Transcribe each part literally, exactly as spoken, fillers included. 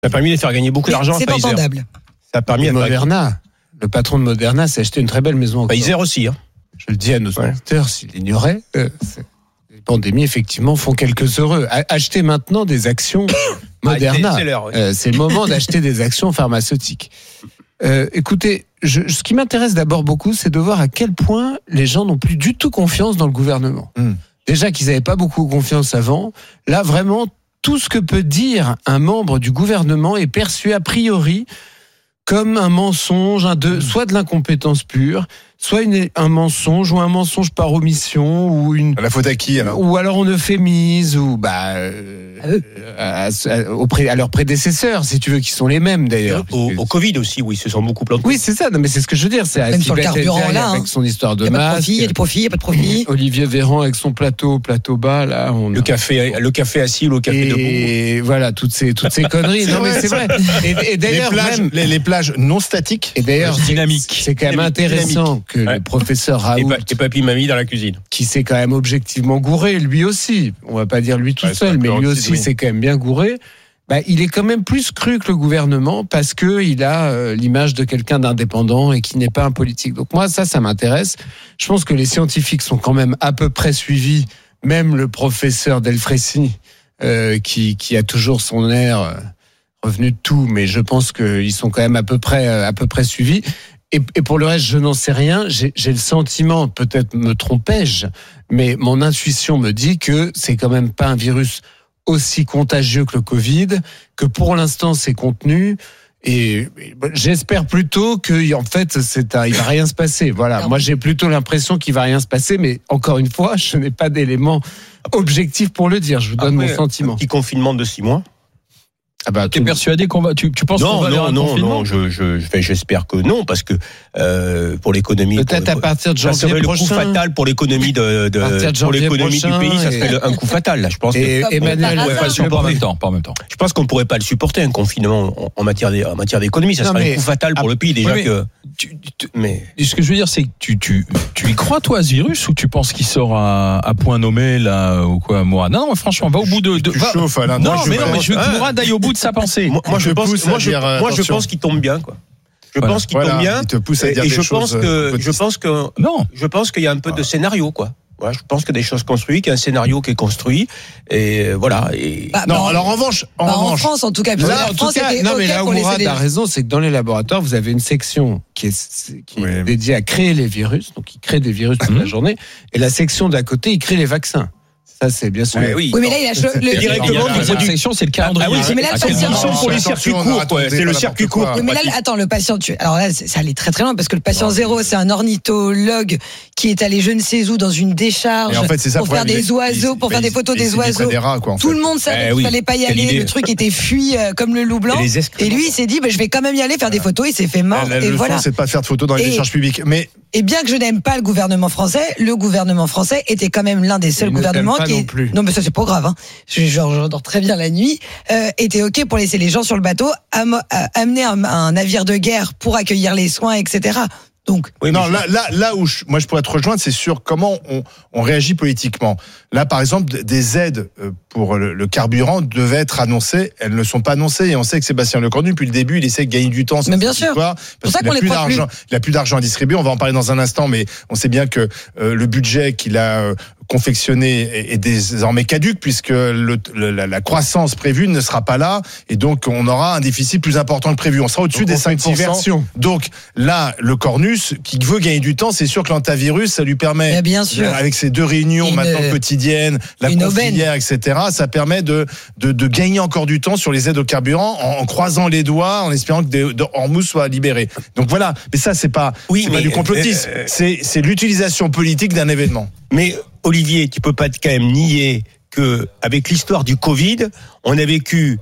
Ça a permis de faire gagner beaucoup Mais d'argent à c'est Pfizer. entendable. Ça a permis Et à Moderna, le patron de Moderna s'est acheté une très belle maison. Encore. Pfizer aussi. Hein. Je le dis à nos Ouais. auditeurs, s'ils l'ignoraient, euh, c'est- les pandémies, effectivement, font quelques heureux. A- Acheter maintenant des actions Moderna. Ah, c'est l'heure, oui. Euh, c'est le moment d'acheter des actions pharmaceutiques. Euh, écoutez, je, ce qui m'intéresse d'abord beaucoup, c'est de voir à quel point les gens n'ont plus du tout confiance dans le gouvernement. Mm. Déjà qu'ils n'avaient pas beaucoup confiance avant. Là, vraiment, tout ce que peut dire un membre du gouvernement est perçu a priori comme un mensonge, un de, soit de l'incompétence pure, soit une, un mensonge ou un mensonge par omission ou une La faute à qui alors? ou alors on euphémise ou bah euh, À eux. à, à- au pré- à leurs prédécesseurs, si tu veux, qui sont les mêmes d'ailleurs. Au, au Covid aussi, oui, ils se sont beaucoup plantés. Oui, c'est ça. Non, mais c'est ce que je veux dire. C'est Même sur le Sylvette carburant, Elzerg là, avec hein. son histoire de Il n'y a pas de masque. profit, il y a du profit, il n'y a pas de profit. Olivier Véran avec son plateau, plateau bas, là. On... Le café, le café assis ou le café debout. Et voilà, toutes ces, toutes ces conneries. Non, mais c'est vrai. Et, et Les d'ailleurs, plages, même- les, les plages non statiques. et d'ailleurs, c'est- Dynamique. c'est quand même Dynamique, intéressant que Ouais. le professeur Et, Raoult, pa- et papy mamie dans la cuisine. qui s'est quand même objectivement gouré, lui aussi, on va pas dire lui tout Ouais, c'est seul, un mais peu lui aussi, aussi oui. s'est quand même bien gouré, bah, il est quand même plus cru que le gouvernement parce que il a euh, l'image de quelqu'un d'indépendant et qui n'est pas un politique. Donc moi, ça, ça m'intéresse. Je pense que les scientifiques sont quand même à peu près suivis, même le professeur Delfrécy, euh, qui, qui a toujours son air euh, revenu de tout, mais je pense qu'ils sont quand même à peu près, euh, à peu près suivis. Et, et pour le reste, je n'en sais rien. J'ai, j'ai le sentiment, peut-être me trompais-je, mais mon intuition me dit que c'est quand même pas un virus aussi contagieux que le Covid, que pour l'instant c'est contenu. Et, et j'espère plutôt que, en fait, c'est un, il va rien se passer. Voilà. Moi, j'ai plutôt l'impression qu'il va rien se passer, mais encore une fois, je n'ai pas d'éléments objectifs pour le dire. Je vous donne Après, mon sentiment. Un petit confinement de six mois. Ah bah, Tu es tout- persuadé qu'on va. Tu, tu penses qu'on Non, va vers non, un non, confinement non. Je, je, enfin, j'espère que non, parce que euh, pour l'économie. peut-être pour- à partir de ça janvier serait le prochain. coup fatal pour l'économie de, de À partir de pour janvier l'économie du prochain, pays. Ça et- serait le- un coup fatal. Là, je pense. Et que, Emmanuel, par on pourrait pas le hasard. Pas en même supporter. temps, pas en même temps. Je pense qu'on pourrait pas le supporter un confinement en, en matière d'é- en matière d'économie. Ça Non, serait mais- un coup fatal pour le pays déjà Oui, mais- que. Tu- tu- Mais Et ce que je veux dire, c'est que tu, tu, tu y crois, toi, à ce virus, ou tu penses qu'il sort à, à point nommé, là, ou quoi, Mourad? Non, non, franchement, va au bout de. de Tu va- chauffes, Alain. Non, Moi, mais je non, mais pense- je veux que Ah. Mourad aille au bout de sa pensée. moi, moi, Je je pense, pousse à moi, je, dire, euh, moi, je attention. pense qu'il tombe bien, quoi. Je Voilà. pense qu'il Voilà, tombe bien. il te pousse à Et, dire et des je choses, pense que, euh, je pense que, Non. je pense qu'il y a un peu de scénario, quoi. Voilà, je pense qu'il y a des choses construites, qu'il y a un scénario qui est construit, et euh, voilà. Et Bah, Non, bah, alors en revanche, en bah, en revanche, France, en tout cas. parce que Là, la en tout France cas, était non, mais OK là où pour laisser Mourad les- a raison, c'est que dans les laboratoires, vous avez une section qui est, qui est Oui. dédiée à créer les virus, donc ils créent des virus toute la journée, et la section d'à côté, ils créent les vaccins. Ça, c'est bien sûr. Ouais, oui. Oui, mais là, il a cho- le- directement La du deuxième produit. section, c'est le calendrier. Ah oui, c'est- mais là, le À quel patient- moment Ils sont pour les Attention, circuits on courts, arrête, quoi. on C'est dit le pas circuit n'importe court. quoi. Oui, mais là, attends, le patient, tu... alors là, c'est- ça allait très très loin parce que le patient zéro, c'est un ornithologue qui est allé je ne sais où dans une décharge Et en fait, c'est ça pour le faire problème. des oiseaux, Il- pour il- faire des il- photos il des s'est mis près oiseaux. des rats, quoi, en Tout fait. le monde savait Eh qu'il oui, fallait pas y quelle aller. idée. Le truc était fui euh, comme le loup blanc. Et les excréments. Et lui, il s'est dit, bah, je vais quand même y aller faire des photos. Il s'est fait mort. La, la Et leçon, voilà. c'est de pas faire de photos dans les Et- décharges publiques. Mais Et bien que je n'aime pas le gouvernement français, le gouvernement français était quand même l'un des seuls Il ne gouvernements t'aime pas qui. non plus. Non, mais ça, c'est pas grave. Hein. Je, genre, je dors très bien la nuit. Euh, était OK pour laisser les gens sur le bateau, am- euh, amener un, un navire de guerre pour accueillir les soins, et cetera. Donc, Oui, non, mais là, là, là où je, moi je pourrais te rejoindre, c'est sur comment on, on réagit politiquement. Là, par exemple, des aides euh, pour le, le carburant devaient être annoncées. Elles ne sont pas annoncées et on sait que Sébastien Lecornu, depuis le début, il essaie de gagner du temps. Mais bien sûr. Histoire, Pour parce ça qu'il qu'on a les plus croit plus. d'argent. Il a plus d'argent à distribuer. On va en parler dans un instant, mais on sait bien que euh, le budget qu'il a euh, confectionné est, est désormais caduque puisque le, le- la, la croissance prévue ne sera pas là et donc on aura un déficit plus important que prévu. On sera au-dessus Donc, des on fait cinq une pour cent. diversion. Donc là, le Cornus, qui veut gagner du temps, c'est sûr que l'antivirus, ça lui permet, mais bien sûr. avec ses deux réunions Une- maintenant quotidiennes, la une confilière, et cetera, ça permet de, de, de gagner encore du temps sur les aides au carburant en, en croisant les doigts, en espérant que des, de, Hormuz soit libéré. Donc voilà, mais ça, c'est pas, Oui, c'est pas mais, du complotisme, euh, c'est, c'est l'utilisation politique d'un événement. Mais Olivier, tu peux pas quand même nier que avec l'histoire du Covid, on a vécu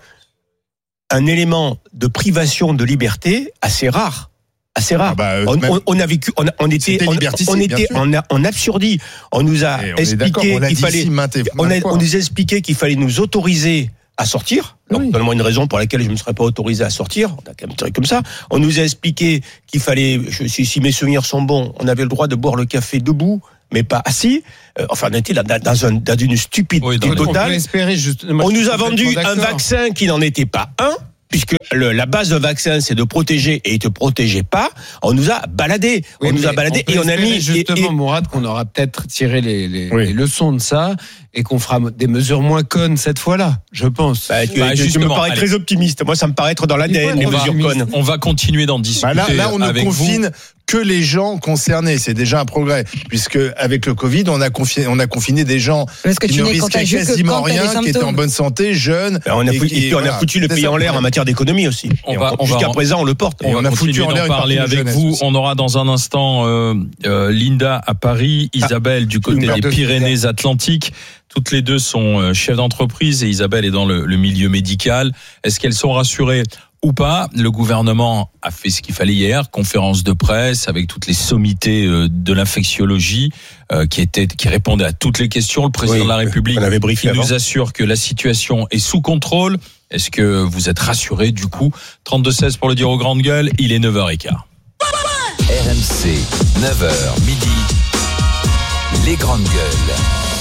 un élément de privation de liberté assez rare, assez rare. Ah bah, euh, on, même- on- on a vécu, on, a- on était, C'était on, liberticide, on bien était sûr. en, en absurdie. On nous a Et on est d'accord, expliqué on l'a qu'il dit fallait, ici maintes et on, a, maintes fois. on nous a expliqué qu'il fallait nous autoriser à sortir. Donc, Oui. donne-moi une raison pour laquelle je ne me serais pas autorisé à sortir. On a quand même tiré comme ça. On nous a expliqué qu'il fallait, je, si, si mes souvenirs sont bons, on avait le droit de boire le café debout, mais pas assis. Euh, enfin, on était là, dans, dans, un, dans une stupidité Oui, dans le- On peut totale. espérer juste. moi, On je nous suis a vendu complètement un d'accord. vaccin qui n'en était pas un. puisque le, la base d'un vaccin, c'est de protéger et il te protégeait pas, on nous a baladé. Oui, on nous a baladé on et on a mis justement, et, et... Mourad, qu'on aura peut-être tiré les, les, Oui. les leçons de ça et qu'on fera des mesures moins connes cette fois-là, je pense. Bah, tu, Bah, tu- tu me justement, parais allez. très optimiste. Moi, ça me paraît être dans l'A D N, Il les faut être mesures optimiste. connes. On va continuer d'en discuter Bah là, là, on ne avec confine vous. que les gens concernés. C'est déjà un progrès, puisque avec le Covid, on a confiné, on a confiné des gens Parce que qui tu ne n'es risquaient contagieux que quasiment quand t'as des rien, qui étaient en symptômes. bonne santé, jeunes. On a, et foutu, qui- et puis on a voilà. foutu le C'est pays ça en le l'air en problème. matière d'économie aussi. On Et va- on va jusqu'à en- présent, on le porte. Et on a foutu continuer en d'en l'air une parler partie de avec jeunesse vous. aussi. On aura dans un instant euh, euh, Linda à Paris, Isabelle du côté Linda des de- Pyrénées-Atlantiques. Toutes les deux sont euh, chefs d'entreprise et Isabelle est dans le, le milieu médical. Est-ce qu'elles sont rassurées ou pas? Le gouvernement a fait ce qu'il fallait hier, conférence de presse avec toutes les sommités euh, de l'infectiologie euh, qui étaient, qui répondaient à toutes les questions. Le président Oui, de la République on avait briefé qui nous avant. assure que la situation est sous contrôle. Est-ce que vous êtes rassurés du coup? trente-deux seize pour le dire aux grandes gueules, il est neuf heures quinze. R M C, neuf heures midi, les grandes gueules.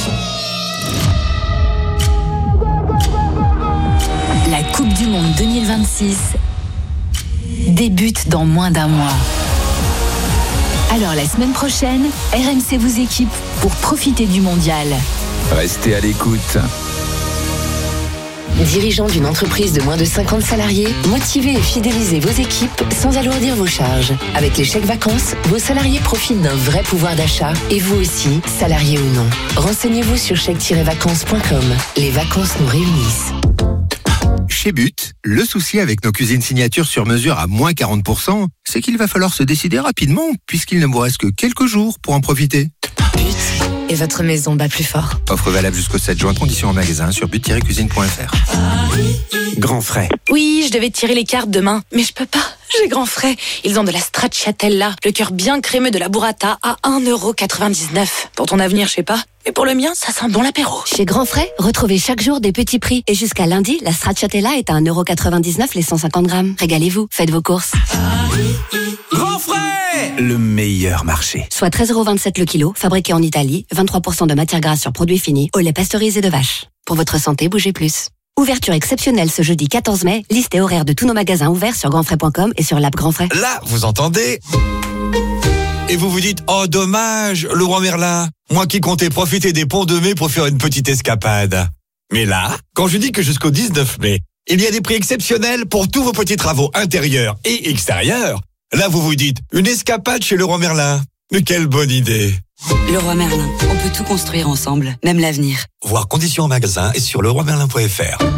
La Coupe du Monde deux mille vingt-six débute dans moins d'un mois. Alors la semaine prochaine, R M C vous équipe pour profiter du mondial. Restez à l'écoute. Dirigeant d'une entreprise de moins de cinquante salariés, motivez et fidélisez vos équipes sans alourdir vos charges. Avec les chèques vacances, vos salariés profitent d'un vrai pouvoir d'achat et vous aussi, salariés ou non. Renseignez-vous sur chèque tiret vacances point com. Les vacances nous réunissent. Chez But, le souci avec nos cuisines signatures sur mesure à moins quarante pour cent, c'est qu'il va falloir se décider rapidement puisqu'il ne vous reste que quelques jours pour en profiter. But et votre maison bat plus fort. Offre valable jusqu'au sept juin, conditions en magasin sur but tiret cuisine point f r. Grand frais. Oui, je devais tirer les cartes demain, mais je peux pas. J'ai grand frais. Ils ont de la stracciatella, le cœur bien crémeux de la burrata à un euro quatre-vingt-dix-neuf. Pour ton avenir, je sais pas. Mais pour le mien, ça sent bon l'apéro. Chez Grand Frais, retrouvez chaque jour des petits prix. Et jusqu'à lundi, la stracciatella est à un euro quatre-vingt-dix-neuf les cent cinquante grammes. Régalez-vous, faites vos courses. Grand frais, le meilleur marché. Soit treize euros vingt-sept le kilo, fabriqué en Italie, vingt-trois pour cent de matière grasse sur produits finis, au lait pasteurisé de vache. Pour votre santé, bougez plus. Ouverture exceptionnelle ce jeudi quatorze mai, liste et horaire de tous nos magasins ouverts sur grand frais point com et sur l'app Grand Frais. Là, vous entendez? Et vous vous dites, oh dommage, le roi Merlin, moi qui comptais profiter des ponts de mai pour faire une petite escapade. Mais là, quand je dis que jusqu'au dix-neuf mai, il y a des prix exceptionnels pour tous vos petits travaux intérieurs et extérieurs, là vous vous dites, une escapade chez le roi Merlin. Mais quelle bonne idée! Leroy Merlin, on peut tout construire ensemble, même l'avenir. Voir conditions en magasin et sur leroy merlin point f r.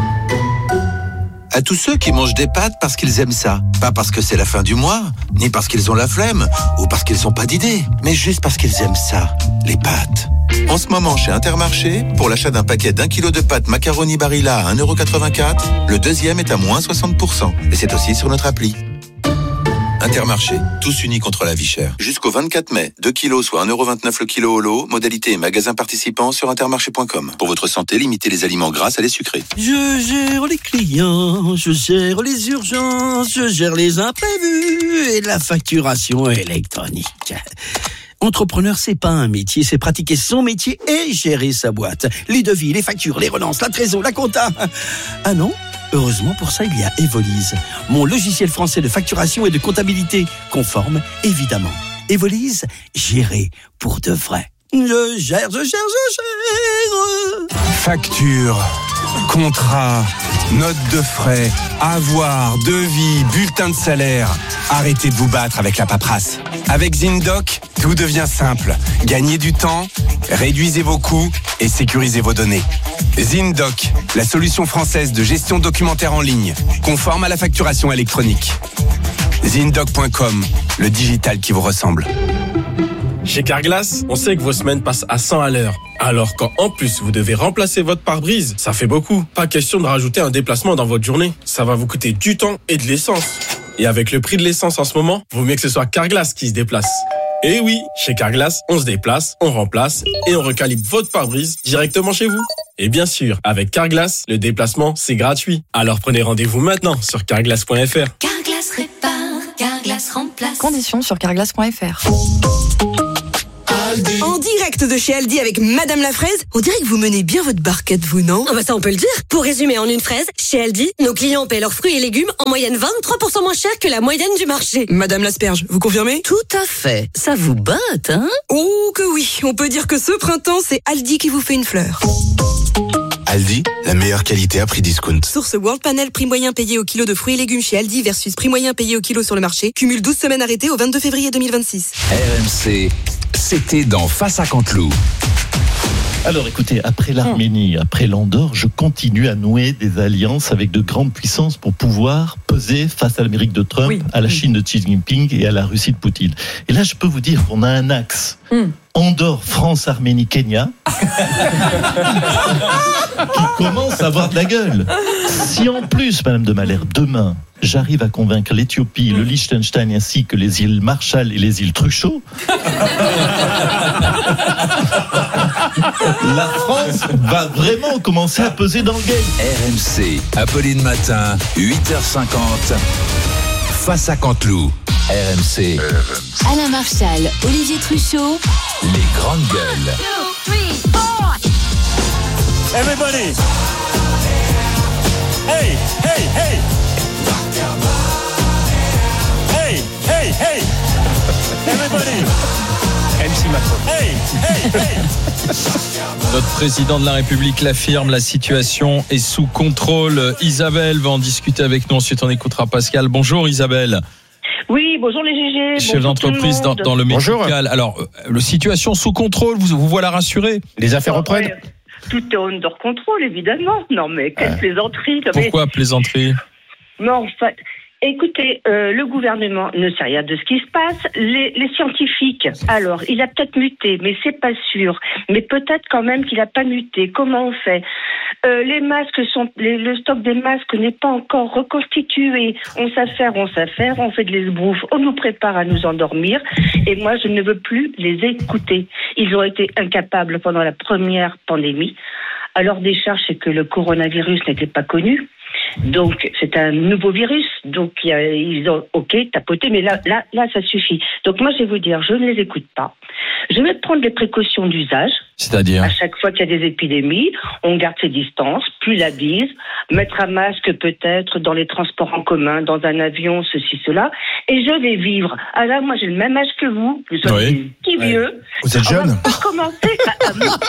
À tous ceux qui mangent des pâtes parce qu'ils aiment ça. Pas parce que c'est la fin du mois, ni parce qu'ils ont la flemme, ou parce qu'ils n'ont pas d'idée, mais juste parce qu'ils aiment ça, les pâtes. En ce moment, chez Intermarché, pour l'achat d'un paquet d'un kilo de pâtes macaroni Barilla à un euro quatre-vingt-quatre, le deuxième est à moins soixante pour cent. Et c'est aussi sur notre appli. Intermarché, tous unis contre la vie chère. Jusqu'au vingt-quatre mai, deux kilos soit un euro vingt-neuf le kilo au lot, modalité et magasin participants sur intermarché point com. Pour votre santé, limitez les aliments gras à les sucrés. Je gère les clients, je gère les urgences, je gère les imprévus et la facturation électronique. Entrepreneur, c'est pas un métier, c'est pratiquer son métier et gérer sa boîte. Les devis, les factures, les relances, la trésor, la compta. Ah non? Heureusement, pour ça, il y a Evolise, mon logiciel français de facturation et de comptabilité, conforme, évidemment. Evolise, gérer pour de vrai. Je gère, je gère, je gère. Facture, contrat, note de frais, avoir, devis, bulletin de salaire. Arrêtez de vous battre avec la paperasse. Avec ZinDoc, tout devient simple. Gagnez du temps, réduisez vos coûts et sécurisez vos données. ZinDoc, la solution française de gestion documentaire en ligne, conforme à la facturation électronique. ZinDoc point com, le digital qui vous ressemble. Chez Carglass, on sait que vos semaines passent à cent à l'heure. Alors quand en plus vous devez remplacer votre pare-brise, ça fait beaucoup. Pas question de rajouter un déplacement dans votre journée. Ça va vous coûter du temps et de l'essence. Et avec le prix de l'essence en ce moment, vaut mieux que ce soit Carglass qui se déplace. Et oui, chez Carglass, on se déplace, on remplace et on recalibre votre pare-brise directement chez vous. Et bien sûr, avec Carglass, le déplacement, c'est gratuit. Alors prenez rendez-vous maintenant sur carglass point f r. Carglass répare, Carglass remplace. Conditions sur carglass point f r. Aldi. En direct de chez Aldi avec Madame la Fraise, on dirait que vous menez bien votre barquette, vous, non? Ah bah ça, on peut le dire. Pour résumer en une fraise, chez Aldi, nos clients paient leurs fruits et légumes en moyenne vingt-trois pour cent moins cher que la moyenne du marché. Madame l'asperge, vous confirmez? Tout à fait. Ça vous botte, hein? Oh que oui, on peut dire que ce printemps, c'est Aldi qui vous fait une fleur. Aldi, la meilleure qualité à prix discount. Source World Panel, prix moyen payé au kilo de fruits et légumes chez Aldi versus prix moyen payé au kilo sur le marché. Cumule douze semaines arrêtées au vingt-deux février deux mille vingt-six. R M C, c'était dans Face à Canteloup. Alors écoutez, après l'Arménie, après l'Andorre, je continue à nouer des alliances avec de grandes puissances pour pouvoir peser face à l'Amérique de Trump, oui. à la Chine de Xi Jinping et à la Russie de Poutine. Et là, je peux vous dire qu'on a un axe. Mm. Andorre, France, Arménie, Kenya, qui commence à avoir de la gueule. Si en plus, Madame de Malherbe, demain, j'arrive à convaincre l'Éthiopie, le Liechtenstein ainsi que les îles Marshall et les îles Truchot, la France va vraiment commencer à peser dans le game. R M C, Apolline Matin, huit heures cinquante, Face à Canteloup. R M C. Alain Marshall, Olivier Truchot. Les grandes gueules. Everybody. Hey, hey, hey. Hey, hey, hey. Everybody. M C Macron. Hey, hey, hey. Notre président de la République l'affirme, la situation est sous contrôle. Isabelle va en discuter avec nous. Ensuite, on écoutera Pascal. Bonjour Isabelle. Oui, bonjour les G G. Chef d'entreprise dans, dans le médical. Bonjour. Alors, la situation sous contrôle, vous, vous voilà rassuré? Les affaires reprennent? Ouais, tout est under contrôle, évidemment. Non, mais quelle ah. plaisanterie. Pourquoi mais... plaisanterie? Non, en fait, écoutez, euh, le gouvernement ne sait rien de ce qui se passe. Les, les scientifiques, alors, il a peut-être muté, mais c'est pas sûr. Mais peut-être quand même qu'il a pas muté. Comment on fait? Euh, les masques sont, les, le stock des masques n'est pas encore reconstitué. On s'affaire, on s'affaire, on fait de l'esbrouf, on nous prépare à nous endormir. Et moi, je ne veux plus les écouter. Ils ont été incapables pendant la première pandémie. Alors, des charges, c'est que le coronavirus n'était pas connu. Donc, c'est un nouveau virus. Donc, y a, ils ont, ok, tapoté, mais là, là, là, ça suffit. Donc, moi, je vais vous dire, je ne les écoute pas. Je vais prendre les précautions d'usage. C'est-à-dire? À chaque fois qu'il y a des épidémies, on garde ses distances, plus la bise, mettre un masque peut-être dans les transports en commun, dans un avion, ceci, cela. Et je vais vivre. Ah là, moi, j'ai le même âge que vous. Vous êtes oui. petit oui. vieux. Vous êtes jeune? On va commencer à...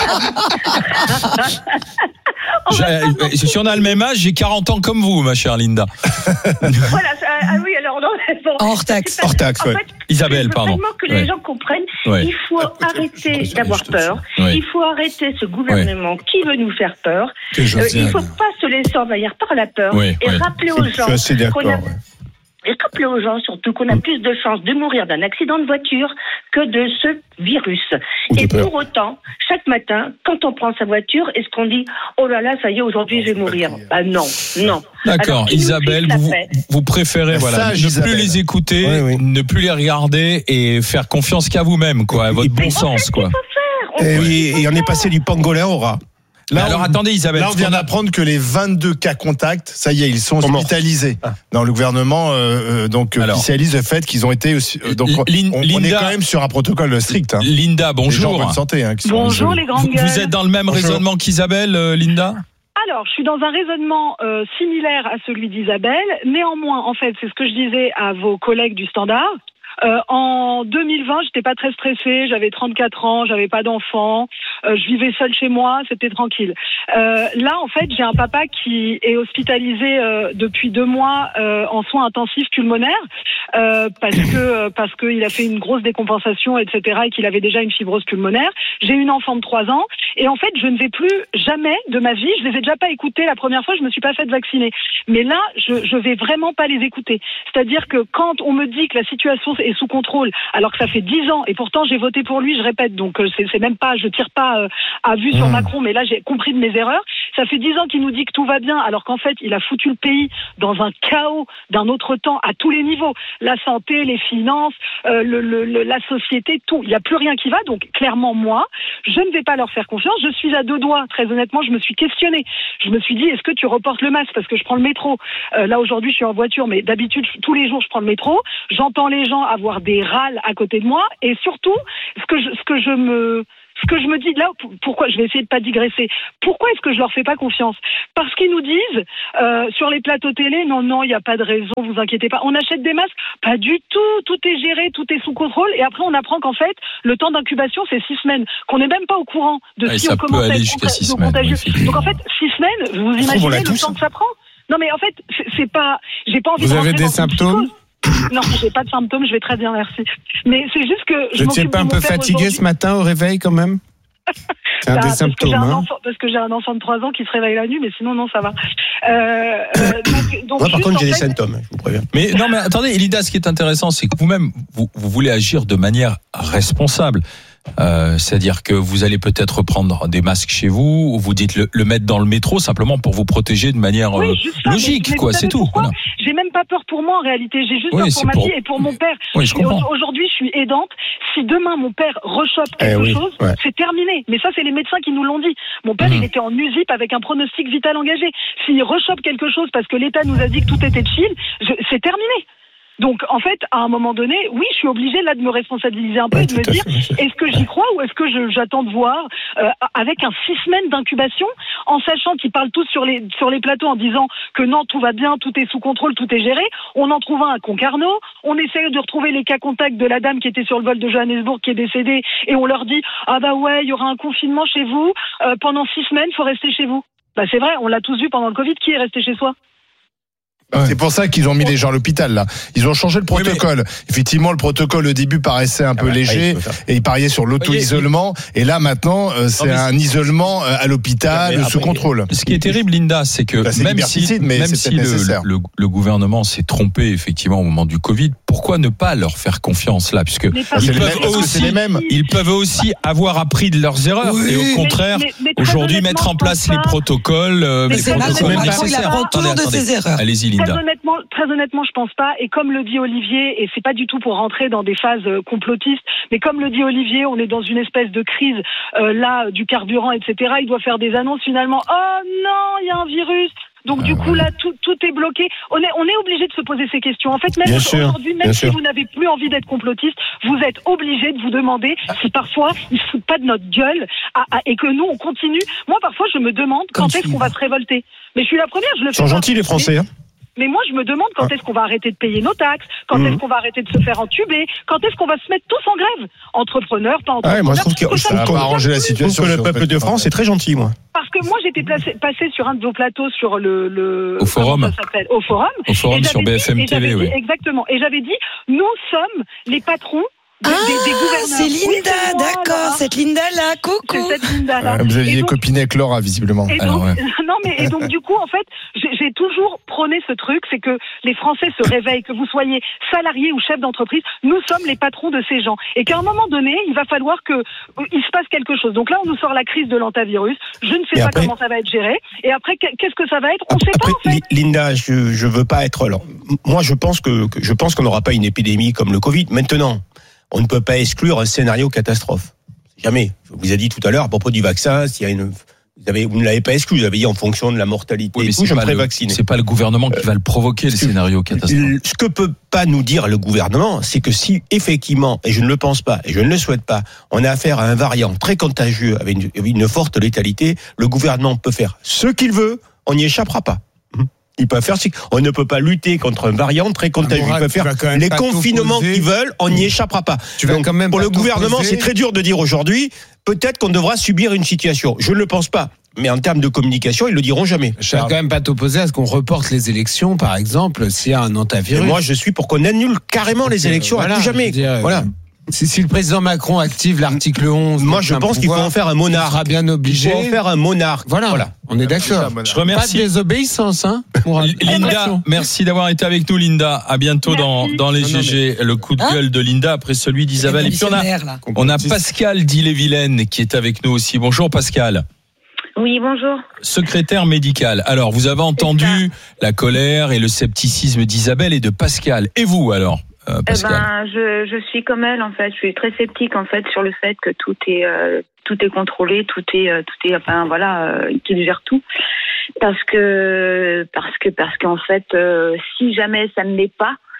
à... Si on a le même âge, j'ai quarante ans comme vous, ma chère Linda. Voilà, ah oui, alors non, bon, hors taxe. Hors taxe, ouais. En fait, Isabelle, pardon. Il faut vraiment que ouais. les gens comprennent, ouais. il faut arrêter d'avoir peur, ouais. il faut arrêter ce gouvernement ouais. qui veut nous faire peur, euh, il ne faut pas se laisser envahir par la peur ouais, et ouais. rappeler aux gens qu'on a... Ouais. Et rappeler aux gens surtout qu'on a plus de chances de mourir d'un accident de voiture que de ce virus. Ou et pour autant, chaque matin, quand on prend sa voiture, est-ce qu'on dit « Oh là là, ça y est, aujourd'hui, je vais mourir ». Bah non, non. D'accord, alors, Isabelle, vous, vous préférez voilà, sage, ne Isabelle. plus les écouter, oui, oui. ne plus les regarder et faire confiance qu'à vous-même, quoi, à votre bon sens, quoi. Et, oui, et on est passé du pangolin au rat. Là, alors on, attendez Isabelle. Là on vient d'apprendre que les vingt-deux cas contacts, ça y est, ils sont hospitalisés. Ah. Non, le gouvernement euh, donc alors, officialise le fait qu'ils ont été aussi, euh, donc Lin, on, Linda, on est quand même sur un protocole strict. Hein. Linda, bonjour. Les gens en bonne santé, hein, qui bonjour sont les grandes gueules. Vous êtes dans le même bonjour. raisonnement qu'Isabelle, euh, Linda? Alors, je suis dans un raisonnement euh, similaire à celui d'Isabelle. Néanmoins, en fait, c'est ce que je disais à vos collègues du Standard. Euh, en deux mille vingt, j'étais pas très stressée, j'avais trente-quatre ans, j'avais pas d'enfant, euh, je vivais seule chez moi, c'était tranquille. Euh, là, en fait, j'ai un papa qui est hospitalisé euh, depuis deux mois euh, en soins intensifs pulmonaires euh, parce que euh, parce qu'il a fait une grosse décompensation, et cetera, et qu'il avait déjà une fibrose pulmonaire. J'ai une enfant de trois ans et en fait, je ne vais plus jamais de ma vie. Je les ai déjà pas écoutés la première fois, je me suis pas faite vacciner. Mais là, je je vais vraiment pas les écouter. C'est-à-dire que quand on me dit que la situation est sous contrôle, alors que ça fait dix ans, et pourtant j'ai voté pour lui, je répète, donc euh, c'est, c'est même pas, je tire pas euh, à vue sur mmh. Macron, mais là j'ai compris de mes erreurs. Ça fait dix ans qu'il nous dit que tout va bien, alors qu'en fait il a foutu le pays dans un chaos d'un autre temps à tous les niveaux, la santé, les finances, euh, le, le, le, la société, tout. Il n'y a plus rien qui va, donc clairement moi, je ne vais pas leur faire confiance. Je suis à deux doigts, très honnêtement, je me suis questionnée. Je me suis dit, est-ce que tu reportes le masque parce que je prends le métro. Euh, là aujourd'hui je suis en voiture, mais d'habitude tous les jours je prends le métro. J'entends les gens avoir des râles à côté de moi. Et surtout, ce que je, ce que je me... Ce que je me dis là, pourquoi je vais essayer de pas digresser. Pourquoi est-ce que je leur fais pas confiance? Parce qu'ils nous disent euh, sur les plateaux télé, non, non, il n'y a pas de raison, vous inquiétez pas. On achète des masques, pas du tout. Tout est géré, tout est sous contrôle. Et après, on apprend qu'en fait, le temps d'incubation, c'est six semaines, qu'on n'est même pas au courant de ouais, si ça on peut commence à aller être jusqu'à six contagieux. semaines. Oui, donc en fait, six semaines, vous imaginez le temps que ça prend? Non, mais en fait, c'est, c'est pas. J'ai pas envie. Vous de avez rentrer des dans symptômes? une psychose. Non, j'ai pas de symptômes, je vais très bien, merci. Mais c'est juste que je Vous n'étiez pas un peu fatigué ce matin au réveil quand même? C'est un bah, des parce symptômes. Que j'ai un hein. enfant, parce que j'ai un enfant de trois ans qui se réveille la nuit, mais sinon, non, ça va. Euh, euh, donc, donc Moi, par juste, contre, j'ai en des fait, symptômes, je vous préviens. Mais non, mais attendez, Linda, ce qui est intéressant, c'est que vous-même, vous, vous voulez agir de manière responsable. Euh, c'est-à-dire que vous allez peut-être prendre des masques chez vous, ou vous dites le, le mettre dans le métro simplement pour vous protéger de manière oui, euh, ça, logique, mais, mais quoi, c'est tout. Voilà. J'ai même pas peur pour moi en réalité, j'ai juste Oui, peur c'est pour ma pour- fille et pour mon père. Oui, je Et comprends. aujourd'hui, je suis aidante. Si demain mon père rechoppe Eh quelque oui, chose, ouais. c'est terminé. Mais ça, c'est les médecins qui nous l'ont dit. Mon père, Mhm. il était en U S I P avec un pronostic vital engagé. S'il rechoppe quelque chose parce que l'État nous a dit que tout était chill, je- c'est terminé. Donc, en fait, à un moment donné, oui, je suis obligée là de me responsabiliser un peu Ouais, et de me tout à dire, fait. est-ce que j'y crois ou est-ce que je, j'attends de voir euh, avec un six semaines d'incubation, en sachant qu'ils parlent tous sur les sur les plateaux en disant que non, tout va bien, tout est sous contrôle, tout est géré. On en trouve un à Concarneau, on essaye de retrouver les cas contacts de la dame qui était sur le vol de Johannesburg qui est décédée et on leur dit ah bah ouais, il y aura un confinement chez vous euh, pendant six semaines, faut rester chez vous. Bah c'est vrai, on l'a tous vu pendant le Covid, qui est resté chez soi? C'est pour ça qu'ils ont mis les gens à l'hôpital, là. Ils ont changé le protocole. Effectivement, le protocole, au début, paraissait un peu bah, léger oui, faut faire. et il pariait sur l'auto-isolement. Et là, maintenant, euh, c'est mais un isolement euh, à l'hôpital, Non, mais sous après, contrôle. Ce qui est terrible, Linda, c'est que Bah, c'est même si, liberticide, mais même c'est si peut-être le, nécessaire. le, le gouvernement s'est trompé effectivement au moment du Covid, pourquoi ne pas leur faire confiance là, puisque Mais parce ils c'est les peuvent mêmes, parce que c'est aussi, les mêmes. ils peuvent aussi avoir appris de leurs erreurs Oui. et au contraire Mais- mais- mais très aujourd'hui honnêtement, mettre en je place pense les pas. protocoles, euh, Mais les c'est pas protocoles même pas nécessaires. qu'il apprend Attendez, toujours de attendez. ses erreurs. Allez-y, Très Linda. honnêtement, très honnêtement, je pense pas. Et comme le dit Olivier, et c'est pas du tout pour rentrer dans des phases euh, complotistes, mais comme le dit Olivier, on est dans une espèce de crise euh, là du carburant, et cetera. Il doit faire des annonces finalement. Oh non, il y a un virus. Donc du coup là, tout, tout est bloqué. On est, on est obligé de se poser ces questions. En fait, même Bien sûr, aujourd'hui, même bien si sûr. vous n'avez plus envie d'être complotiste, vous êtes obligé de vous demander si parfois ils se foutent pas de notre gueule à- à- et que nous on continue. Moi, parfois, je me demande quand est-ce qu'on va se révolter. Mais je suis la première, je le Ils fais. sont pas. gentils, les Français. Hein. Mais moi, je me demande quand est-ce qu'on va arrêter de payer nos taxes, quand Mhm. est-ce qu'on va arrêter de se faire entuber, quand est-ce qu'on va se mettre tous en grève, entrepreneurs, pas entrepreneurs. Ouais, moi, je trouve que, parce je ça trouve me qu'on- va arranger la je trouve situation que le sur peuple le de fait- France est très gentil, moi. Parce que moi, j'étais placé, passé sur un de vos plateaux sur le, le Au forum. comment ça s'appelle Au forum. Au forum Et sur j'avais B F M dit- et j'avais T V, dit- oui. Exactement. Et j'avais dit, nous sommes les patrons des, Ah, des, des gouverneurs. c'est Oui, Linda, c'est moi, d'accord, là. cette Linda-là, coucou. C'est cette Linda-là. Euh, Vous Et aviez donc- copiné avec Laura, visiblement. Et Alors, donc, ouais. non mais et donc du coup en fait j'ai j'ai toujours prôné ce truc, c'est que les Français se réveillent, que vous soyez salariés ou chefs d'entreprise, nous sommes les patrons de ces gens et qu'à un moment donné il va falloir que euh, il se passe quelque chose. Donc là on nous sort la crise de l'antavirus, je ne sais Et pas après- comment ça va être géré et après qu'est- qu'est-ce que ça va être, on ne Après, sait pas après, en fait. Li- Linda, je je veux pas être. Alors, m- moi, je pense que, que- je pense qu'on n'aura pas une épidémie comme le Covid. Maintenant, on ne peut pas exclure un scénario catastrophe. Jamais. Je vous ai dit tout à l'heure à propos du vaccin, s'il y a une, vous avez, vous ne l'avez pas exclu. Vous avez dit en fonction de la mortalité. Oui, mais et tout, c'est je me pas, ferai le, vacciner. c'est pas le gouvernement qui va le provoquer, le parce que- scénario catastrophe. Le- Ce que peut pas nous dire le gouvernement, c'est que si effectivement, et je ne le pense pas, et je ne le souhaite pas, on a affaire à un variant très contagieux avec une, avec une forte létalité, le gouvernement peut faire ce qu'il veut, on n'y échappera pas. Ils peuvent faire, on ne peut pas lutter contre un variant très contagieux. Mourad, Ils peuvent tu vas faire quand même les pas confinements t'opposer. qu'ils veulent, on n'y échappera pas. Tu vas Donc, quand même pour pas le gouvernement, t'opposer. c'est très dur de dire aujourd'hui, peut-être qu'on devra subir une situation. Je ne le pense pas. Mais en termes de communication, ils le diront jamais. Je ne vais quand même pas t'opposer à ce qu'on reporte les élections, par exemple, s'il y a un Et antivirus. moi, je suis pour qu'on annule carrément les élections Voilà, à tout je jamais. veux dire, Voilà. Si, si le président Macron active l'article onze, Moi, je pense qu'il faut en faire un monarque. Il sera bien obligé. Il faut en faire un monarque. Voilà, Voilà. on est d'accord. Je remercie. Pas de désobéissance, hein. Mourad. Linda, merci d'avoir été avec nous, Linda. À bientôt dans, dans les Non, non, G G. Le coup de Hein gueule de Linda après celui d'Isabelle. Et puis on a, Révolutionnaire, là. on a Pascal d'Ille-et-Vilaine qui est avec nous aussi. Bonjour Pascal. Oui, bonjour. Secrétaire médical. Alors, vous avez entendu la colère et le scepticisme d'Isabelle et de Pascal. Et vous alors, euh, Eh Pascal? ben, je, je suis comme elle en fait. Je suis très sceptique en fait sur le fait que tout est euh, tout est contrôlé, tout est euh, tout est enfin voilà, euh, qu'il gère tout. Parce que parce que parce qu'en fait, euh, si jamais ça ne l'est pas,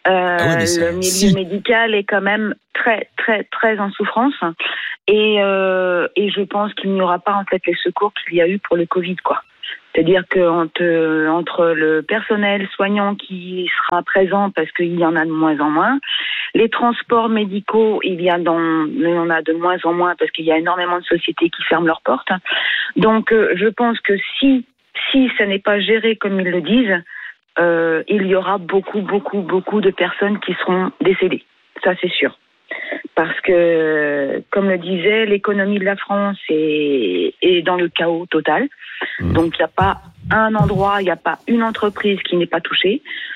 Euh, Ah oui, le milieu si. médical est quand même très, très, très en souffrance. Et, euh, et je pense qu'il n'y aura pas en fait les secours qu'il y a eu pour le Covid, quoi. C'est-à-dire que entre, entre le personnel soignant qui sera présent parce qu'il y en a de moins en moins, les transports médicaux, il y a dans, il y en a de moins en moins parce qu'il y a énormément de sociétés qui ferment leurs portes. Donc, euh, je pense que si, si ça n'est pas géré comme ils le disent, euh, il y aura beaucoup, beaucoup, beaucoup de personnes qui seront décédées. Ça, c'est sûr. Parce que, comme le disait, l'économie de la France est, est dans le chaos total. Mmh. Donc, il n'y a pas un endroit, il n'y a pas une entreprise qui n'est pas touchée.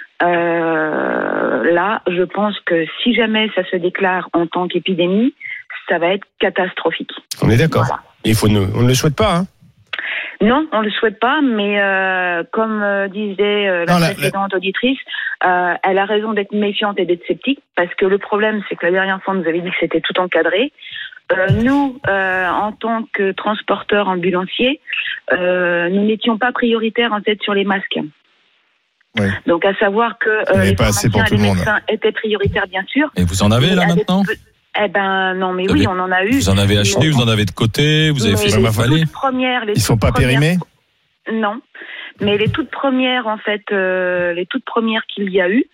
Euh, là, je pense que si jamais ça se déclare en tant qu'épidémie, ça va être catastrophique. On est d'accord. Voilà. Il faut ne, on ne le souhaite pas, hein. Non, on ne le souhaite pas, mais euh, comme euh, disait euh, la Non, la- précédente auditrice, euh, elle a raison d'être méfiante et d'être sceptique, parce que le problème, c'est que la dernière fois, on nous avait dit que c'était tout encadré. Euh, nous, euh, en tant que transporteurs ambulanciers, euh, nous n'étions pas prioritaires en fait sur les masques. Oui. Donc, à savoir que Il y euh, avait les pas assez pour pharmaciens et tout les le monde. médecins étaient prioritaires, bien sûr. Et vous en avez là Mais avec maintenant peu- Eh ben non, mais Vous oui, avez- on en a eu. Vous en avez acheté, Mais- vous en avez de côté, vous avez mais fait ce les qu'il fallait. toutes premières, les Ils sont toutes pas premières- périmés? Non, mais les toutes premières, en fait, euh, les toutes premières qu'il y a eu,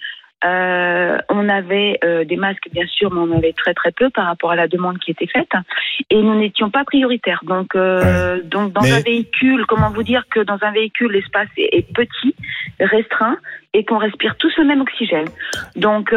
euh, on avait euh, des masques, bien sûr, mais on en avait très très peu par rapport à la demande qui était faite, et nous n'étions pas prioritaires. Donc, euh, Ouais. donc dans Mais- un véhicule, comment vous dire que dans un véhicule, l'espace est, est petit, restreint, et qu'on respire tous le même oxygène. Donc,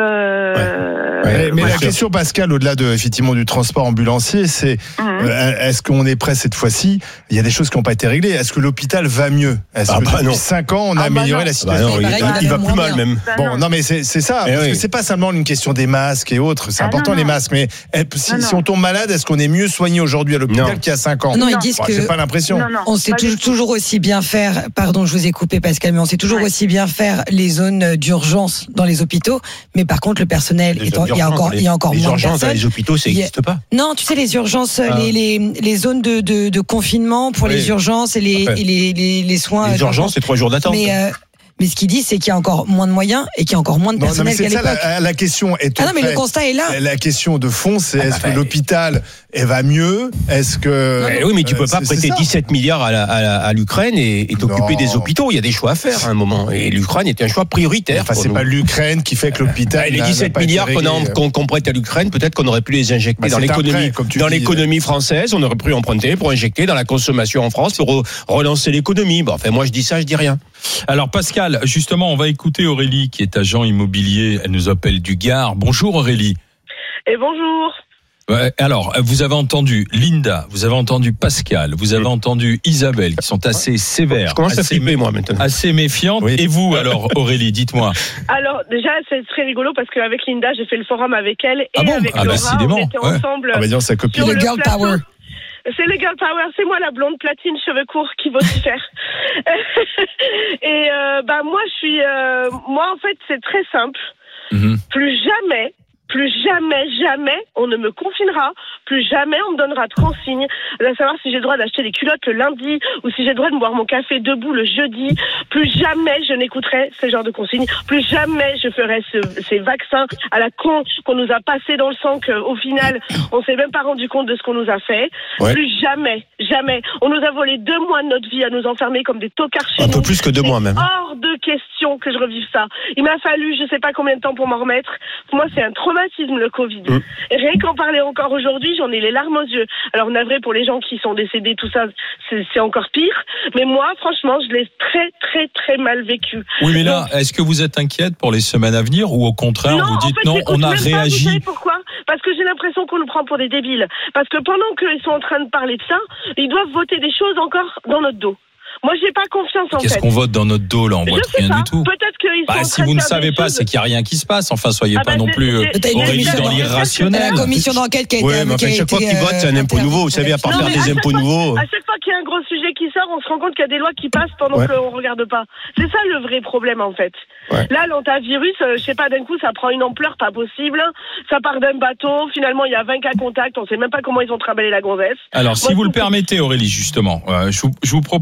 euh, Ouais, mais voilà. la question, Pascal, au-delà de effectivement du transport ambulancier, c'est Mhm. euh, est-ce qu'on est prêt cette fois-ci? Il y a des choses qui n'ont pas été réglées. Est-ce que l'hôpital va mieux? Est-ce Ah que bah depuis non. cinq ans, on a Ah bah amélioré non. la Bah situation? non, il, paraît qu'il il va va plus moins mal bien. même. Bah Bon, non. non, mais c'est c'est ça. Eh Parce oui. que c'est pas seulement une question des masques et autres. C'est Ah important non, les non. masques. Mais eh, si, Non, si non. on tombe malade, est-ce qu'on est mieux soigné aujourd'hui à l'hôpital Non. qu'il y a cinq ans? Non, ils Non. disent Bon, que j'ai pas l'impression. Non, non, on sait pas du toujours, tout. toujours aussi bien faire, pardon, je vous ai coupé Pascal, mais on sait toujours Ouais. aussi bien faire les zones d'urgence dans les hôpitaux, mais par contre le personnel, Les est en- il y a urgences, encore, il y a encore les moins de urgences dans personnes. les hôpitaux, ça Il y a- n'existe pas. Non, tu sais, les urgences, Ah. les, les, les zones de, de, de confinement pour Oui. les urgences et les, Ouais. et les, les, les soins. Les urgences, c'est trois jours d'attente. Mais, euh, mais ce qu'ils disent, c'est qu'il y a encore moins de moyens et qu'il y a encore moins de Non, non, mais personnel c'est qu'à ça l'époque. la, la question. Est Ah non, mais le constat est là. La question de fond, c'est Ah bah, est-ce que bah, l'hôpital elle va mieux? Est-ce que Eh oui, mais tu peux Euh, pas c'est- prêter c'est ça. dix-sept milliards à, la- à, la- à l'Ukraine et, et t'occuper Non. des hôpitaux. Il y a des choix à faire à un moment. Et l'Ukraine était un choix prioritaire. Enfin, pour c'est nous. pas l'Ukraine qui fait que l'hôpital. Ah, et les n'a- n'a dix-sept pas été milliards qu'on, a- réglé. qu'on, qu'on prête à l'Ukraine, peut-être qu'on aurait pu les injecter Bah, dans c'est l'économie, après, comme tu dans dis. l'économie française. On aurait pu emprunter pour injecter dans la consommation en France pour re- relancer l'économie. Bon, enfin, moi, je dis ça, je dis rien. Alors Pascal, justement, on va écouter Aurélie qui est agent immobilier. Elle nous appelle du Gard. Bonjour Aurélie. Et bonjour. Ouais, alors, vous avez entendu Linda, vous avez entendu Pascal, vous avez entendu Isabelle, qui sont assez sévères, Je commence à assez, flipper, moi, maintenant. assez méfiantes. Oui. Et vous, alors, Aurélie, dites-moi. Alors déjà, c'est très rigolo parce qu'avec Linda, j'ai fait le forum avec elle et Ah bon avec Ah bah, Laura. décidément, On était ouais. ensemble. Ah bah, disons, sa copine. sur Le girl plateau. power. C'est le girl power, c'est moi la blonde platine, cheveux courts qui vocifère. Et euh, bah moi je suis, euh, moi en fait c'est très simple. Mhm. Plus jamais, plus jamais, jamais on ne me confinera, plus jamais on me donnera de consignes, à savoir si j'ai le droit d'acheter des culottes le lundi ou si j'ai le droit de boire mon café debout le jeudi. Plus jamais je n'écouterai ce genre de consignes, plus jamais je ferai ce, ces vaccins à la con qu'on nous a passé dans le sang qu'au final on s'est même pas rendu compte de ce qu'on nous a fait. Ouais. Plus jamais, jamais. On nous a volé deux mois de notre vie à nous enfermer comme des tocards chez Un nous. peu plus que deux C'est mois, même. hors de question que je revive ça. Il m'a fallu je sais pas combien de temps pour m'en remettre. Moi c'est un traumatisme le Covid. Mm. Et rien qu'en parler encore aujourd'hui, j'en ai les larmes aux yeux. Alors navré pour les gens qui sont décédés, tout ça, c'est, c'est encore pire. Mais moi, franchement, je l'ai très très très mal vécu. Oui, mais là, Donc, est-ce que vous êtes inquiète pour les semaines à venir ou au contraire, vous en dites fait, non, j'écoute on a même pas, vous réagi savez pourquoi? Parce que j'ai l'impression qu'on nous prend pour des débiles. Parce que pendant qu'ils sont en train de parler de ça, ils doivent voter des choses encore dans notre dos. Moi, j'ai pas confiance en Qu'est-ce fait. qu'on vote dans notre dos, là? On Je vote sais rien pas. du tout. Peut-être qu'ils sont Bah, en si train vous de ne faire savez des pas, choses. c'est qu'il n'y a rien qui se passe. Enfin, soyez Ah pas bah, non c'est- plus euh, c'est- T'as une Aurélie commission dans d'enquête. l'irrationnel. T'as la commission d'enquête qui a été. Ouais, mais enfin, qui a chaque fois été, qu'ils votent, c'est un euh, impôt nouveau. Vous savez, à part Non, faire mais à des chaque impôts fois- nouveaux. À chaque fois qu'il y a un gros sujet qui sort, on se rend compte qu'il y a des lois qui passent pendant Ouais. qu'on regarde pas. C'est ça le vrai problème en fait. Ouais. Là, l'antivirus, euh, je sais pas, d'un coup, ça prend une ampleur pas possible. Ça part d'un bateau. Finalement, il y a vingt cas contacts. On sait même pas comment ils ont trimballé la gonzesse. Alors, si Moi, vous je le trouve- permettez, Aurélie, justement, euh, je, vous, je vous propose de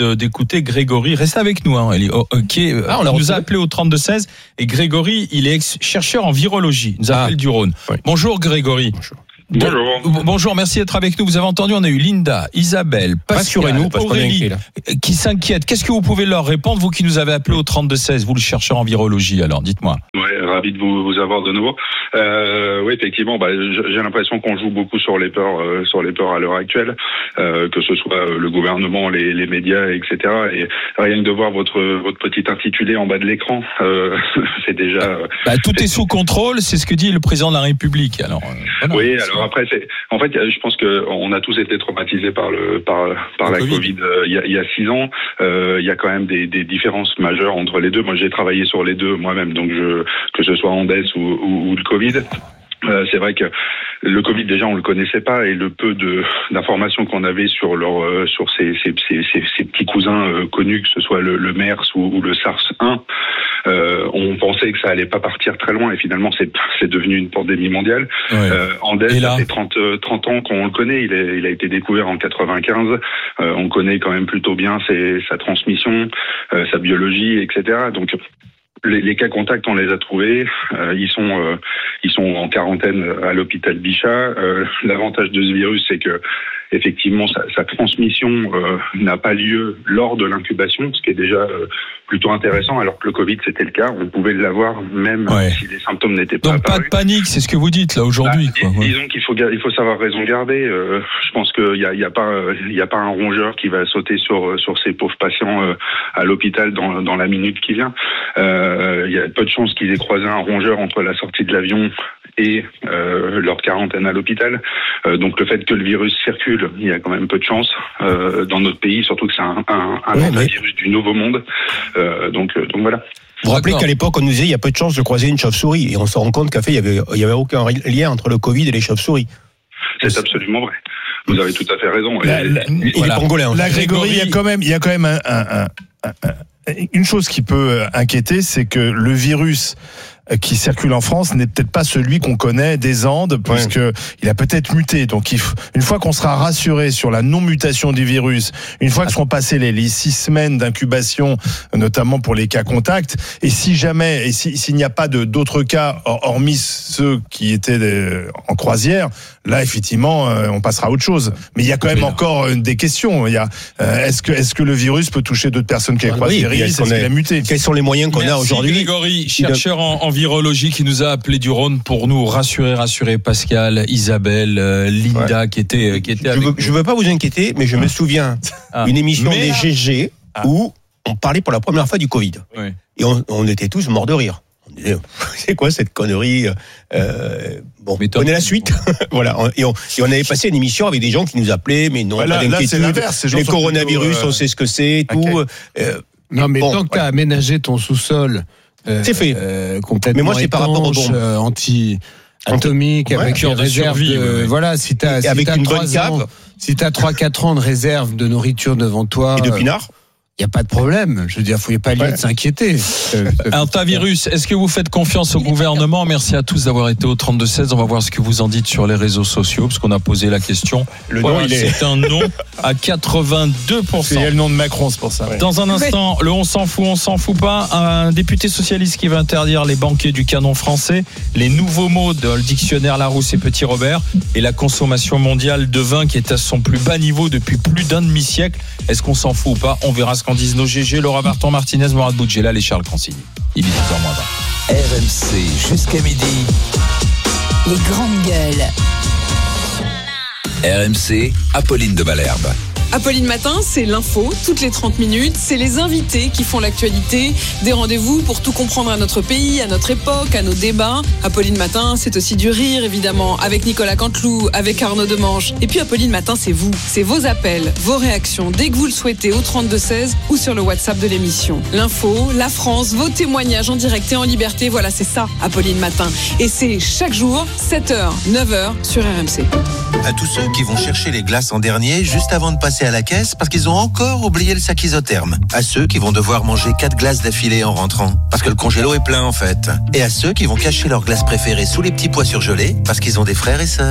de, d'écouter Grégory. Restez avec nous, hein, Eli, oh, qui est, Ah, on l'a nous retrouvé. a appelé au trente-deux seize. Et Grégory, il est ex- chercheur en virologie. Il nous appelle du Rhône. Oui. Bonjour Grégory. Bonjour. Bonjour. Bonjour, merci d'être avec nous. Vous avez entendu, on a eu Linda, Isabelle, Pascal, Rassurez-nous, parce qu'on est Aurélie, inquiet, là. qui s'inquiètent. Qu'est-ce que vous pouvez leur répondre, vous qui nous avez appelé au trente-deux seize, vous le chercheur en virologie, alors dites-moi. Ouais, ravi de vous, vous avoir de nouveau. Euh, oui, effectivement, bah, j'ai l'impression qu'on joue beaucoup sur les peurs, euh, sur les peurs à l'heure actuelle, euh, que ce soit le gouvernement, les, les médias, et cetera. Et rien que de voir votre votre petit intitulé en bas de l'écran, euh, c'est déjà. Euh, bah, tout est sous contrôle, c'est ce que dit le président de la République. Alors. Euh, voilà. Oui, alors après, c'est, en fait, je pense que on a tous été traumatisés par le, par, par la COVID, COVID euh, il y a, il y a six ans. Euh, il y a quand même des, des différences majeures entre les deux. Moi, j'ai travaillé sur les deux moi-même, donc je, que ce soit Andes ou, ou, ou le Covid. Euh, c'est vrai que le Covid, déjà, on le connaissait pas, et le peu de d'informations qu'on avait sur leur euh, sur ces ces, ces, ces, ces petits cousins euh, connus, que ce soit le, le MERS ou, ou le SARS un, euh, on pensait que ça allait pas partir très loin, et finalement c'est c'est devenu une pandémie mondiale. Ouais. Euh, Andes, ça fait trente, trente ans qu'on le connaît. Il, est, il a été découvert en quatre-vingt-quinze. Euh, on connaît quand même plutôt bien ses, sa transmission, euh, sa biologie, et cetera. Donc Les, les cas contacts, on les a trouvés. Euh, ils sont, euh, ils sont en quarantaine à l'hôpital Bichat. Euh, l'avantage de ce virus, c'est que effectivement, sa, sa transmission euh, n'a pas lieu lors de l'incubation, ce qui est déjà euh, plutôt intéressant. Alors que le Covid, c'était le cas, on pouvait l'avoir même ouais. si les symptômes n'étaient pas Donc apparus. Pas de panique, c'est ce que vous dites là aujourd'hui. Bah, quoi, ouais. Disons qu'il faut, il faut savoir raison garder. Euh, je pense qu'il y a, il y a pas, il y a pas un rongeur qui va sauter sur sur ces pauvres patients euh, à l'hôpital dans dans la minute qui vient. Euh, il y a peu de chances qu'ils aient croisé un rongeur entre la sortie de l'avion et euh, leur quarantaine à l'hôpital. Euh, donc le fait que le virus circule, il y a quand même peu de chance euh, dans notre pays, surtout que c'est un, un, un ouais, virus du nouveau monde. Euh, donc, euh, donc voilà. Vous vous rappelez qu'à l'époque, on nous disait il y a peu de chances de croiser une chauve-souris, et on se rend compte qu'à fait, il y avait, il y avait aucun lien entre le Covid et les chauves-souris. C'est absolument vrai. Vous avez tout à fait raison. La, et, la, et voilà. les pangolins. La Grégory, il y a quand même, il y a quand même un, un, un, un, une chose qui peut inquiéter, c'est que le virus qui circule en France n'est peut-être pas celui qu'on connaît des Andes, puisque ouais. il a peut-être muté. Donc, il f... une fois qu'on sera rassuré sur la non-mutation du virus, une fois que seront passées les, les six semaines d'incubation, notamment pour les cas contacts, et si jamais, et si, s'il n'y a pas de, d'autres cas, hormis ceux qui étaient des, en croisière, là, effectivement, on passera à autre chose. Mais il y a quand même encore des questions. Il y a, euh, est-ce que, est-ce que le virus peut toucher d'autres personnes qui ont croisé? Oui, est-ce qu'il a muté? Quels sont les moyens qu'on Merci a aujourd'hui? Grégory, chercheur en, en virologie, qui nous a appelé du Rhône pour nous rassurer, rassurer Pascal, Isabelle, euh, Linda, ouais. qui était, qui était je avec veux, nous. Je veux pas vous inquiéter, mais je me souviens ah. une émission Mais... des G G ah. où on parlait pour la première fois du Covid. Oui. Et on, on était tous morts de rire. On disait, c'est quoi cette connerie? euh, Bon, on connaît la suite. Voilà. Et on, et on avait passé une émission avec des gens qui nous appelaient, mais non, voilà, pas d'inquiétude. Là, c'est l'inverse. Les coronavirus, plutôt, euh... on sait ce que c'est, tout. Okay. Euh, non, mais bon, tant que tu as ouais. aménagé ton sous-sol, euh, c'est fait. Euh, complètement mais moi, c'est par rapport aux bombes. Euh, anti atomique, ouais, avec une réserve de, de voilà, si tu as si avec t'as une bonne ans, cave, si tu as trois quatre ans de réserve de nourriture devant toi et de pinard, il y a pas de problème. Je veux dire, faut pas lieu ouais. de s'inquiéter. Un tas virus. Est-ce que vous faites confiance au gouvernement? Merci à tous d'avoir été au trente-deux seize. On va voir ce que vous en dites sur les réseaux sociaux, parce qu'on a posé la question. Le voilà, nom, il est... c'est un non à quatre-vingt-deux pour cent. Il y a le nom de Macron, c'est pour ça. Ouais. Dans un instant, le on s'en fout, on s'en fout pas. Un député socialiste qui va interdire les banquets du canon français, les nouveaux mots dans le dictionnaire Larousse et Petit Robert, et la consommation mondiale de vin qui est à son plus bas niveau depuis plus d'un demi-siècle. Est-ce qu'on s'en fout ou pas? On verra ce qu'en disent nos G G, Laura Barton, Martinez, Morad Boudjela et Charles Consigny. Il est dix heures moins vingt. R M C jusqu'à midi. Les grandes gueules. R M C, Apolline de Malherbe. Apolline Matin, c'est l'info, toutes les trente minutes. C'est les invités qui font l'actualité. Des rendez-vous pour tout comprendre à notre pays, à notre époque, à nos débats. Apolline Matin, c'est aussi du rire, évidemment, avec Nicolas Canteloup, avec Arnaud Demange. Et puis Apolline Matin, c'est vous. C'est vos appels, vos réactions, dès que vous le souhaitez, au trente-deux seize ou sur le WhatsApp de l'émission. L'info, la France, vos témoignages en direct et en liberté. Voilà, c'est ça, Apolline Matin. Et c'est chaque jour, sept heures, neuf heures, sur R M C. À tous ceux qui vont chercher les glaces en dernier, juste avant de passer à la caisse parce qu'ils ont encore oublié le sac isotherme. À ceux qui vont devoir manger quatre glaces d'affilée en rentrant parce que le congélo est plein en fait. Et à ceux qui vont cacher leurs glaces préférées sous les petits pois surgelés parce qu'ils ont des frères et sœurs.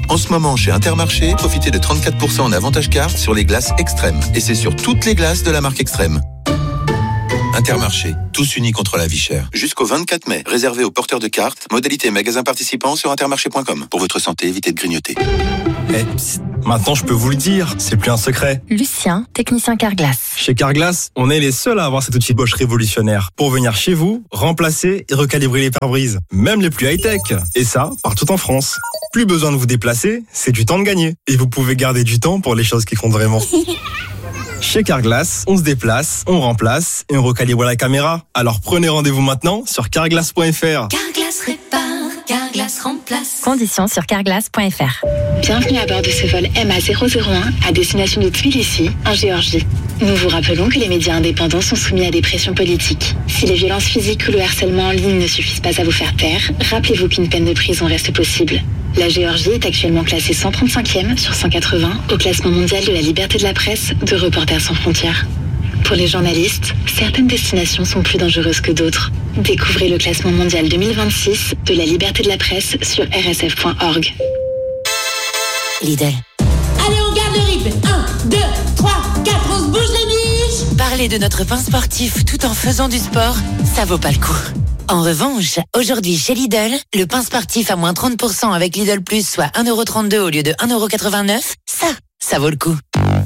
En ce moment, chez Intermarché, profitez de trente-quatre pour cent en avantage carte sur les glaces Extrême. Et c'est sur toutes les glaces de la marque Extrême. Intermarché, tous unis contre la vie chère. Jusqu'au vingt-quatre mai, réservé aux porteurs de cartes. Modalité magasin participant sur intermarché point com. Pour votre santé, évitez de grignoter. Eh, psst, maintenant je peux vous le dire, c'est plus un secret. Lucien, technicien Carglass. Chez Carglass, on est les seuls à avoir cet outil Bosch révolutionnaire pour venir chez vous, remplacer et recalibrer les pare-brises, même les plus high-tech. Et ça, partout en France. Plus besoin de vous déplacer, c'est du temps de gagner. Et vous pouvez garder du temps pour les choses qui comptent vraiment. Chez Carglass, on se déplace, on remplace et on recalibre la caméra. Alors prenez rendez-vous maintenant sur carglass point f r. Carglass répare, Carglass remplace. Conditions sur carglass point f r. Bienvenue à bord de ce vol M A zéro zéro un à destination de Tbilissi, en Géorgie. Nous vous rappelons que les médias indépendants sont soumis à des pressions politiques. Si les violences physiques ou le harcèlement en ligne ne suffisent pas à vous faire taire, rappelez-vous qu'une peine de prison reste possible. La Géorgie est actuellement classée cent trente-cinquième sur cent quatre-vingts au classement mondial de la liberté de la presse de Reporters sans frontières. Pour les journalistes, certaines destinations sont plus dangereuses que d'autres. Découvrez le classement mondial deux mille vingt-six de la liberté de la presse sur r s f point org. Lidl. Allez, on garde le rythme. un, deux, trois, quatre, on se bouge les biches. Parler de notre pain sportif tout en faisant du sport, ça vaut pas le coup. En revanche, aujourd'hui chez Lidl, le pain sportif à moins trente pour cent avec Lidl Plus, soit un euro trente-deux au lieu de un euro quatre-vingt-neuf, ça, ça vaut le coup.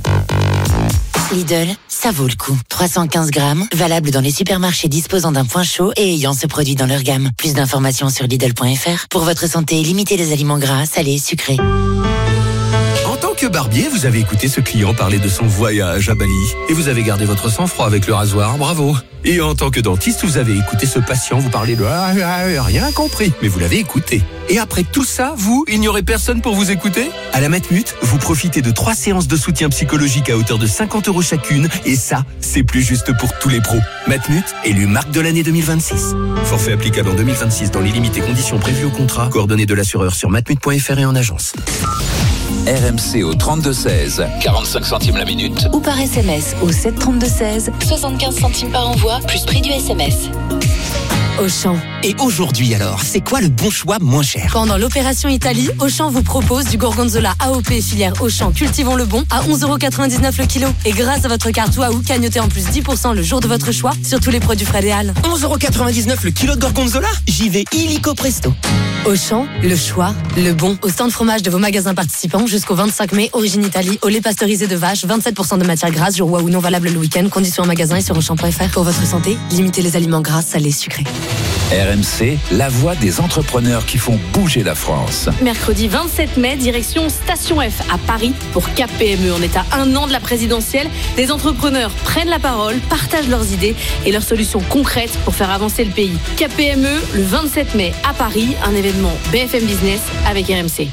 Lidl, ça vaut le coup. trois cent quinze grammes, valable dans les supermarchés disposant d'un point chaud et ayant ce produit dans leur gamme. Plus d'informations sur Lidl point f r. Pour votre santé, limitez les aliments gras, salés, sucrés. En tant que barbier, vous avez écouté ce client parler de son voyage à Bali et vous avez gardé votre sang-froid avec le rasoir, bravo. Et en tant que dentiste, vous avez écouté ce patient vous parler de ah, ah, rien compris, mais vous l'avez écouté. Et après tout ça, vous, il n'y aurait personne pour vous écouter? À la Matmut, vous profitez de trois séances de soutien psychologique à hauteur de cinquante euros chacune et ça, c'est plus juste pour tous les pros. Matmut, élu marque de l'année deux mille vingt-six. Forfait applicable en deux mille vingt-six dans les limites et conditions prévues au contrat. Coordonnées de l'assureur sur matmut point f r et en agence. R M C au trente-deux seize, quarante-cinq centimes la minute. Ou par S M S au sept trente-deux seize, soixante-quinze centimes par envoi, plus prix du S M S. Auchan. Et aujourd'hui alors, c'est quoi le bon choix moins cher? Pendant l'opération Italie, Auchan vous propose du gorgonzola A O P filière Auchan Cultivons le Bon à onze euros quatre-vingt-dix-neuf le kilo. Et grâce à votre carte Waouh, cagnotez en plus dix pour cent le jour de votre choix sur tous les produits frais des Halles. onze euros quatre-vingt-dix-neuf le kilo de gorgonzola? J'y vais illico presto. Auchan, le choix, le bon. Au stand fromage de vos magasins participants jusqu'au vingt-cinq mai, origine Italie, au lait pasteurisé de vache, vingt-sept pour cent de matière grasse, jour Waouh non valable le week-end. Conditions en magasin et sur auchan point f r. Pour votre santé, limitez les aliments gras, salés, sucrés. R M C, la voix des entrepreneurs qui font bouger la France. Mercredi vingt-sept mai, direction Station F à Paris pour K P M E. On est à un an de la présidentielle. Des entrepreneurs prennent la parole, partagent leurs idées et leurs solutions concrètes pour faire avancer le pays. K P M E, le vingt-sept mai à Paris, un événement B F M Business avec R M C.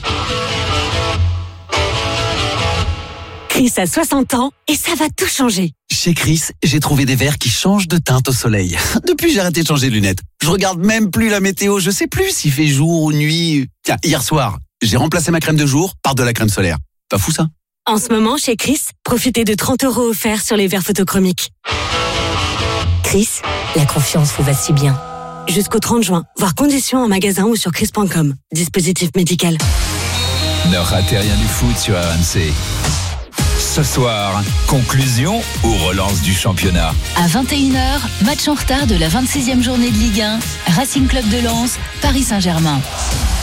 Chris a soixante ans et ça va tout changer. Chez Chris, j'ai trouvé des verres qui changent de teinte au soleil. Depuis, j'ai arrêté de changer de lunettes. Je regarde même plus la météo. Je sais plus s'il fait jour ou nuit. Tiens, hier soir, j'ai remplacé ma crème de jour par de la crème solaire. Pas fou ça? En ce moment, chez Chris, profitez de trente euros offerts sur les verres photochromiques. Chris, la confiance vous va si bien. Jusqu'au trente juin, voir conditions en magasin ou sur chris point com. Dispositif médical. Ne ratez rien du foot sur R M C. Ce soir, conclusion ou relance du championnat? À vingt et une heures, match en retard de la vingt-sixième journée de Ligue un, Racing Club de Lens, Paris Saint-Germain.